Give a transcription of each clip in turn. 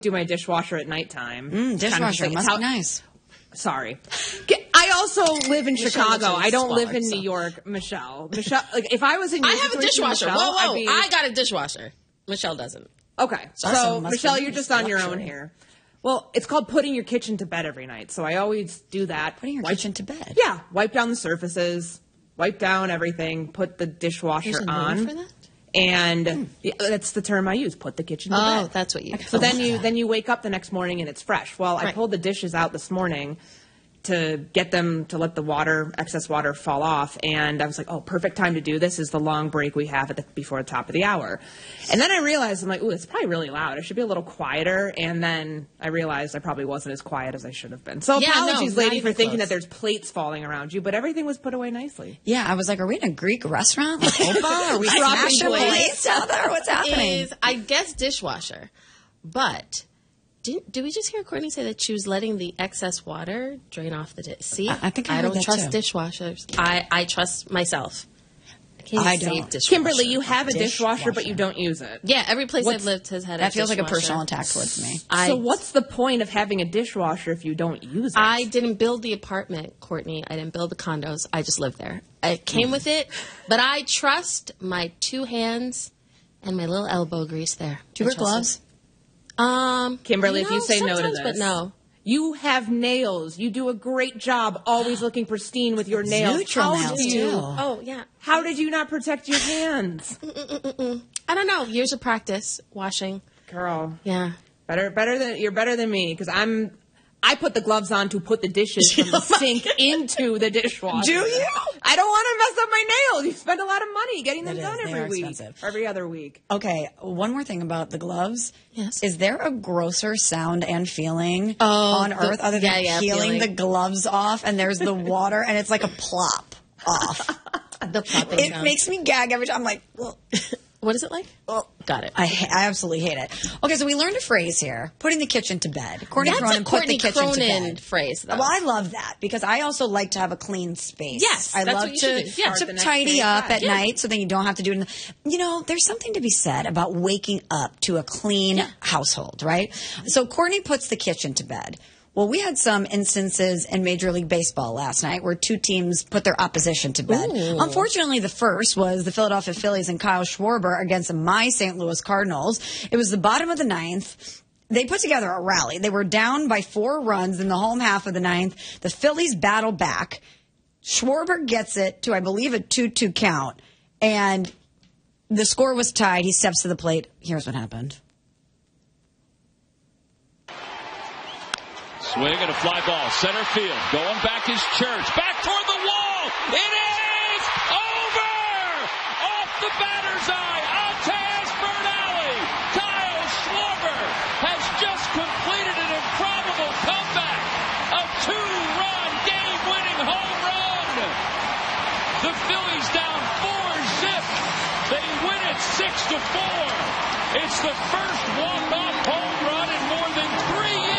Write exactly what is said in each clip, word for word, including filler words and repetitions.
do my dishwasher at nighttime. Mm, dishwasher must how, be nice. Sorry. I also live in Chicago. I don't live in New York, Michelle. Michelle, like if I was in, I have a dishwasher. Michelle, whoa, whoa! be... I got a dishwasher. Michelle doesn't. Okay, so, so Michelle, you're just on your own here. Well, it's called putting your kitchen to bed every night. So I always do that. Putting your wipe, kitchen to bed. Yeah, wipe down the surfaces, wipe down everything, put the dishwasher There's a on. name for that? And mm. yeah, that's the term I use. Put the kitchen to oh, bed. Oh, that's what you. So then you then you wake up the next morning and it's fresh. Well, right. I pulled the dishes out this morning to get them to let the water, excess water, fall off, and I was like, "Oh, perfect time to do this is the long break we have at the, before the top of the hour." And then I realized I'm like, "Ooh, it's probably really loud. I should be a little quieter." And then I realized I probably wasn't as quiet as I should have been. So yeah, apologies, no, lady, for thinking close. that there's plates falling around you, but everything was put away nicely. Yeah, I was like, "Are we in a Greek restaurant? Like Opa? Are we smashing plates out there? What's happening?" Is, I guess dishwasher, but. Did, did we just hear Courtney say that she was letting the excess water drain off the dish? See, I, I think I, I heard don't that trust too. dishwashers. I, I trust myself. I can't I save don't. dishwasher. Kimberly, you have a dishwasher, Dishwasher. but you don't use it. Yeah, every place What's, I've lived has had a that feels dishwasher. like a personal attack towards me. I, so what's the point of having a dishwasher if you don't use it? I didn't build the apartment, Courtney. I didn't build the condos. I just lived there. It came mm. with it, but I trust my two hands and my little elbow grease there. Do you wear gloves? It. Um, Kimberly, you know, if you say no to this, but no. You have nails. You do a great job, always looking pristine with your nails. Neutral How nails do you? too. Oh yeah. How did you not protect your hands? Mm-mm-mm-mm. I don't know. Years of practice washing. Girl, yeah, better, better than you're better than me because I'm. I put the gloves on to put the dishes from the sink into the dishwasher. Do you? I don't want to mess up my nails. You spend a lot of money getting them It done is. every They are week, expensive. every other week. Okay, one more thing about the gloves. Yes. Is there a grosser sound and feeling oh, on the, earth other than yeah, yeah, peeling feeling. the gloves off and there's the water and it's like a plop off? The plopping It sound. makes me gag every time. I'm like, well, what is it like? well, got it. I, I absolutely hate it. Okay, so we learned a phrase here: putting the kitchen to bed. Courtney That's Cronin a put Courtney the kitchen Cronin to bed. phrase, though. Well, I love that because I also like to have a clean space. Yes, I that's love what you to, should do. Yeah. to Start the next tidy day up fresh. at Yeah. night so then you don't have to do it. In the, you know, there's something to be said about waking up to a clean Yeah. household, right? So Courtney puts the kitchen to bed. Well, we had some instances in Major League Baseball last night where two teams put their opposition to bed. Ooh. Unfortunately, the first was the Philadelphia Phillies and Kyle Schwarber against my Saint Louis Cardinals. It was the bottom of the ninth. They put together a rally. They were down by four runs in the home half of the ninth. The Phillies battle back. Schwarber gets it to, I believe, a two two count. And the score was tied. He steps to the plate. Here's what happened. Swing and a fly ball, center field, going back is Church, back toward the wall, it is over! Off the batter's eye, Altaz Bernali, Kyle Schwarber has just completed an improbable comeback, a two-run game-winning home run! The Phillies down four zip, they win it six to four. It's the first walk-off home run in more than three years.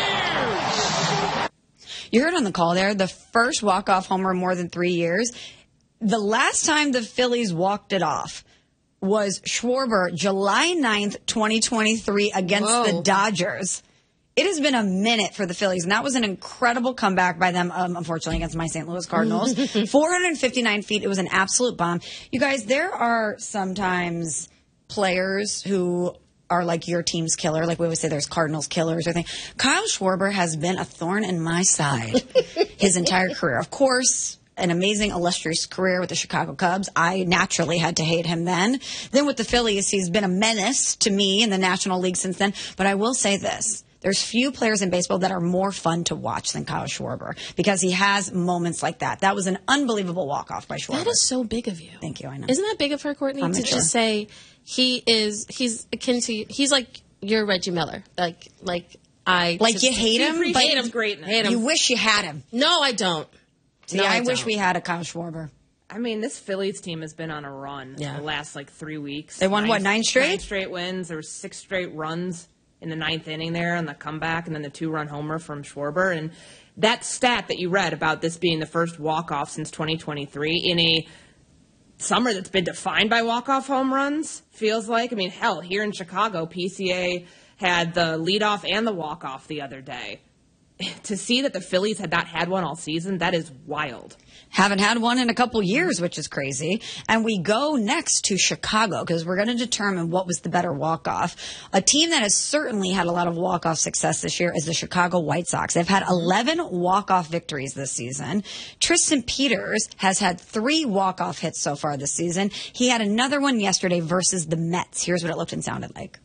You heard on the call there, the first walk-off homer in more than three years. The last time the Phillies walked it off was Schwarber, July ninth, twenty twenty-three, against Whoa. the Dodgers. It has been a minute for the Phillies, and that was an incredible comeback by them, um, unfortunately, against my Saint Louis Cardinals. four hundred fifty-nine feet. It was an absolute bomb. You guys, there are sometimes players who are like your team's killer. Like we always say there's Cardinals killers or thing. Kyle Schwarber has been a thorn in my side his entire career. Of course, an amazing, illustrious career with the Chicago Cubs. I naturally had to hate him then. Then with the Phillies, he's been a menace to me in the National League since then. But I will say this. There's few players in baseball that are more fun to watch than Kyle Schwarber because he has moments like that. That was an unbelievable walk-off by Schwarber. That is so big of you. Thank you, I know. Isn't that big of her, Courtney, I'm to mature. just say he is, he's akin to, he's like your Reggie Miller. Like, like I. Like just- you hate him, appreciate but his greatness. hate him. you wish you had him. No, I don't. See, No, I, I wish don't. we had a Kyle Schwarber. I mean, this Phillies team has been on a run Yeah. for the last like three weeks. They won, what, nine straight? Nine straight wins. There were six straight runs in the ninth inning there on the comeback, and then the two-run homer from Schwarber. And that stat that you read about this being the first walk-off since twenty twenty-three in a summer that's been defined by walk-off home runs feels like. I mean, hell, here in Chicago, P C A had the leadoff and the walk-off the other day. To see that the Phillies had not had one all season, that is wild. Haven't had one in a couple years, which is crazy. And we go next to Chicago because we're going to determine what was the better walk-off. A team that has certainly had a lot of walk-off success this year is the Chicago White Sox. They've had eleven walk-off victories this season. Tristan Peters has had three walk-off hits so far this season. He had another one yesterday versus the Mets. Here's what it looked and sounded like.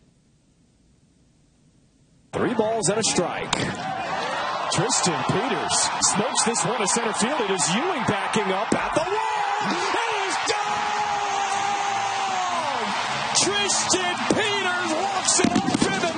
Three balls and a strike. Tristan Peters smokes this one to center field. It is Ewing backing up at the wall. It is gone! Tristan Peters walks it off in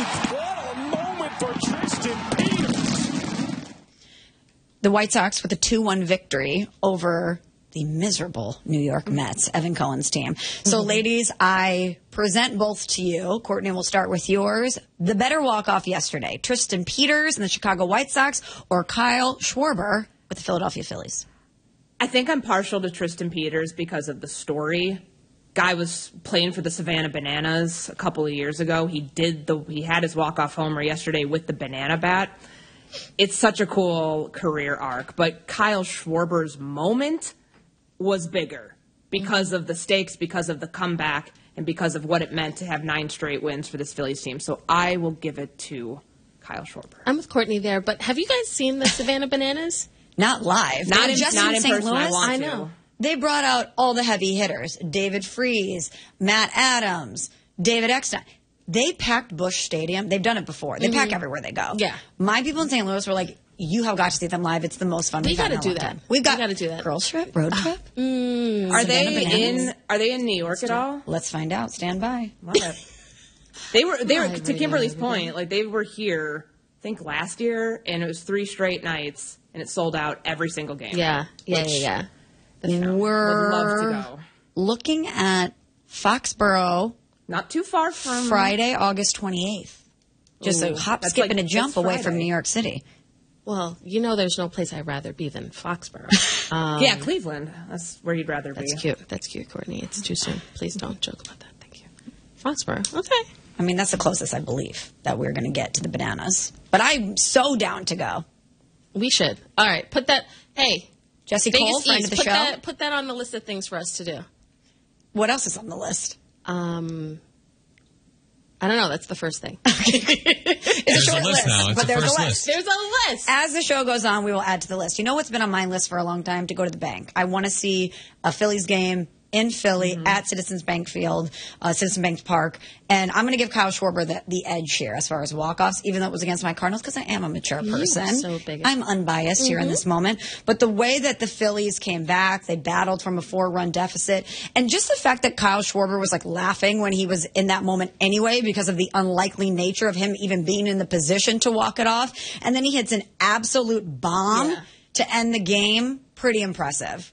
the ninth. What a moment for Tristan Peters. The White Sox with a two one victory over the miserable New York Mets, Evan Cohen's team. So, ladies, I present both to you. Courtney, we'll start with yours. The better walk-off yesterday, Tristan Peters and the Chicago White Sox or Kyle Schwarber with the Philadelphia Phillies? I think I'm partial to Tristan Peters because of the story. Guy was playing for the Savannah Bananas a couple of years ago. He did the he had his walk-off homer yesterday with the banana bat. It's such a cool career arc. But Kyle Schwarber's moment was bigger because of the stakes, because of the comeback, and because of what it meant to have nine straight wins for this Phillies team. So I will give it to Kyle Schwarber. I'm with Courtney there, but have you guys seen the Savannah Bananas? Not live. Not They're in, just not in in Saint person. Louis. I want I to. know. They brought out all the heavy hitters. David Freese, Matt Adams, David Eckstein. They packed Busch Stadium. They've done it before. They Mm-hmm. pack everywhere they go. Yeah. My people in Saint Louis were like, you have got to see them live. It's the most fun We we've had in gotta a do long that. time. We've got We gotta do that. Girls trip, road trip. Are Savannah they Bananas? in? Are they in New York at all? Let's find out. Stand by. Love it. They were. They were Right, to right, Kimberly's right, point. Like they were here, I think last year, and it was three straight nights, and it sold out every single game. Yeah, yeah, Which, yeah, yeah. you know, We're would love to go. looking at Foxborough Not too far from Friday, August twenty-eighth. Just Ooh, a hop, that's skip, like- and a jump that's away from Friday. New York City. Well, you know there's no place I'd rather be than Foxborough. Um, Yeah, Cleveland. That's where you'd rather That's be. cute. That's cute, Courtney. It's too soon. Please don't joke about that. Thank you. Foxborough. Okay. I mean, that's the closest I believe that we're going to get to the Bananas. But I'm so down to go. We should. All right. Put that. Hey, Jesse Vegas Cole, friend East, of the put show. That, put that on the list of things for us to do. What else is on the list? Um, I don't know. That's the first thing. It's There's a a short list list, now. It's but a there's first a list. list. There's a list. As the show goes on, we will add to the list. You know what's been on my list for a long time? To go to the bank. I want to see a Phillies game in Philly Mm-hmm. at Citizens Bank Field, uh, Citizens Bank Park. And I'm going to give Kyle Schwarber the, the edge here as far as walk-offs, even though it was against my Cardinals, because I am a mature You are person. so bigoted. I'm unbiased here in this moment. But the way that the Phillies came back, they battled from a four-run deficit. And just the fact that Kyle Schwarber was like laughing when he was in that moment anyway, because of the unlikely nature of him even being in the position to walk it off. And then he hits an absolute bomb Yeah. to end the game. Pretty impressive.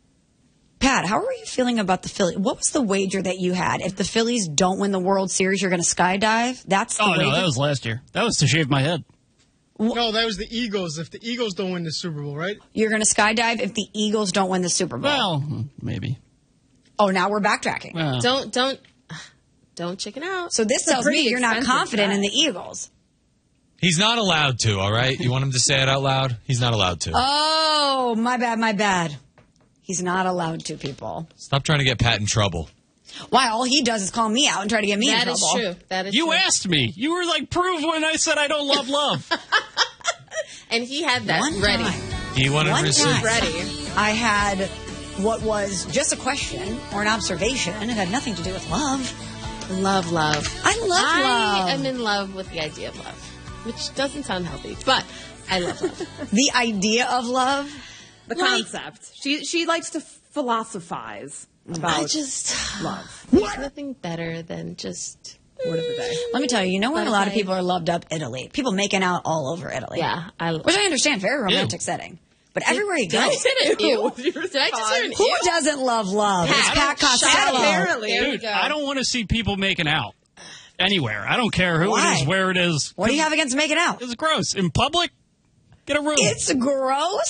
Pat, how are you feeling about the Phillies? What was the wager that you had? If the Phillies don't win the World Series, you're going to skydive? That's the Oh, wager? no, that was last year. That was to shave my head. No, that was the Eagles. If the Eagles don't win the Super Bowl, right? You're going to skydive if the Eagles don't win the Super Bowl? Well, maybe. Oh, now we're backtracking. Well, Don't don't don't chicken out. So this a tells me pretty you're not expensive confident in bet. the Eagles. He's not allowed to, all right? You want him to say it out loud? He's not allowed to. Oh, my bad, my bad. He's not allowed to, people. Stop trying to get Pat in trouble. Why? All he does is call me out and try to get me That in is trouble. true. That is you true. asked me. You were like, prove when I said I don't love love. And he had that One ready. time, He wanted one receipts. time, Ready. I had what was just a question or an observation. It had nothing to do with love. Love, love. I love I love. am in love with the idea of love, which doesn't sound healthy, but I love love. The idea of love. The Like- concept. She she likes to philosophize about I just love. There's nothing better than just Word of the day. Let me tell you, you know when a lot of Butterfly. people are loved up Italy? People making out all over Italy. yeah. I Which I understand, very romantic setting. But everywhere you Did I go, just hear an ew? Ew. Did I just hear an who ew? doesn't love love? It's Pat Costello. Apparently. There we Dude, go. I don't want to see people making out anywhere. I don't care who Why? it is, where it is. What do you have against making out? It's gross. In public, get a room. It's gross.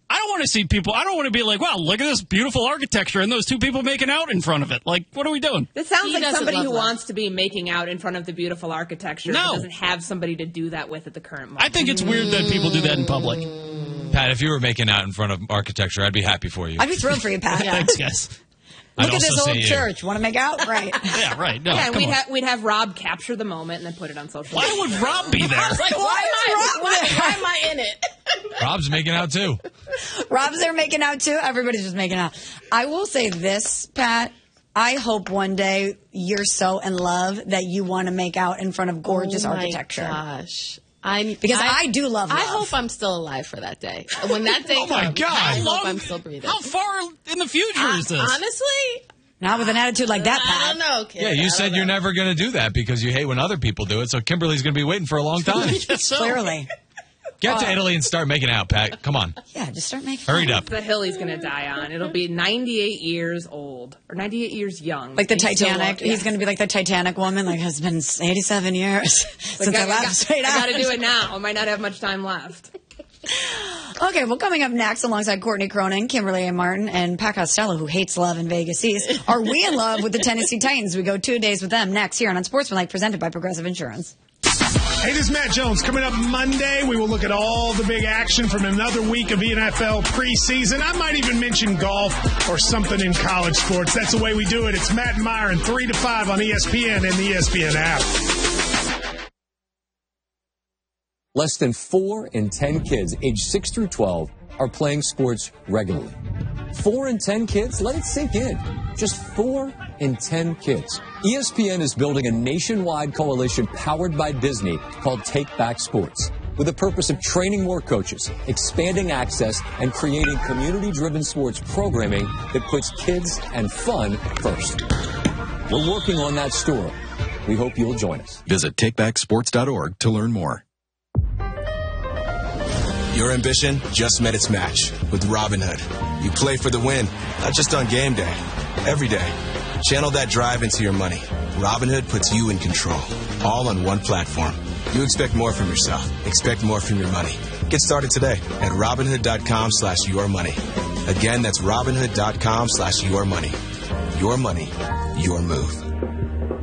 I don't want to see people. I don't want to be like, wow, look at this beautiful architecture and those two people making out in front of it. Like, what are we doing? This sounds He like doesn't somebody love who love. wants to be making out in front of the beautiful architecture No. but doesn't have somebody to do that with at the current moment. I think it's weird that people do that in public. Pat, if you were making out in front of architecture, I'd be happy for you. I'd be thrilled for you, Pat. Thanks, guys. I'd Look at this also old say you. church. Want to make out? Right. Yeah, right. No, Yeah, and come we'd, on. ha- we'd have Rob capture the moment and then put it on social Why media. would Rob be there? Like, why, am I, why, why am I in it? Rob's making out too. Rob's there making out too. Everybody's just making out. I will say this, Pat. I hope one day you're so in love that you want to make out in front of gorgeous oh my architecture. Gosh. I, Because I do love I love. hope I'm still alive for that day. When that day Oh, my comes, God. I How hope long- I'm still breathing. How far in the future Uh, is this? honestly, Not with an attitude like that, I Pat. don't know, kid. Yeah, I you don't said know. you're never going to do that because you hate when other people do it. So Kimberly's going to be waiting for a long time. Yes, so. Clearly. Get to Italy and start making out, Pat. Come on. Yeah, just start making Hurry out. up. The hill he's going to die on. It'll be ninety-eight years old or ninety-eight years young. Like the He's still- Titanic. yeah. He's going to be like the Titanic woman. Like, has been eighty-seven years since I laughed straight I out. got to do it now. I might not have much time left. Okay, well, coming up next, alongside Courtney Cronin, Kimberly A. Martin, and Pat Costello, who hates love in Vegas East, are we in love with the Tennessee Titans? We go two days with them next here on Unsportsmanlike, presented by Progressive Insurance. Hey, this is Matt Jones. Coming up Monday, we will look at all the big action from another week of N F L preseason. I might even mention golf or something in college sports. That's the way we do it. It's Matt and Myron, three to five on E S P N and the E S P N app. Less than four in ten kids aged six through twelve are playing sports regularly. Four in ten kids? Let it sink in. Just four in ten kids. E S P N is building a nationwide coalition powered by Disney called Take Back Sports, with the purpose of training more coaches, expanding access, and creating community-driven sports programming that puts kids and fun first. We're working on that story. We hope you'll join us. Visit take back sports dot org to learn more. Your ambition just met its match with Robinhood. You play for the win, not just on game day, every day. Channel that drive into your money. Robinhood puts you in control, all on one platform. You expect more from yourself. Expect more from your money. Get started today at Robinhood.com slash your money. Again, that's Robinhood.com slash your money. Your money, your move.